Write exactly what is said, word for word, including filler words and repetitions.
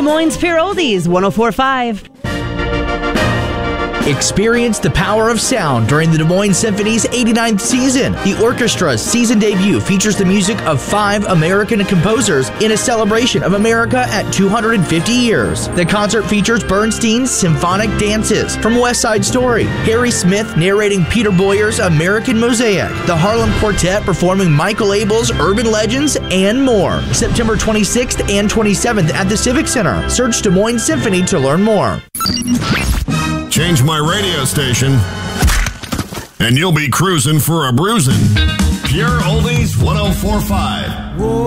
Moines Pure Oldies, one oh four point five. Experience the power of sound during the Des Moines Symphony's eighty-ninth season. The orchestra's season debut features the music of five American composers in a celebration of America at two hundred fifty years. The concert features Bernstein's symphonic dances from West Side Story, Harry Smith narrating Peter Boyer's American Mosaic, the Harlem Quartet performing Michael Abel's Urban Legends, and more. September twenty-sixth and twenty-seventh at the Civic Center. Search Des Moines Symphony to learn more. Change my radio station, and you'll be cruising for a bruising. Pure Oldies one oh four point five.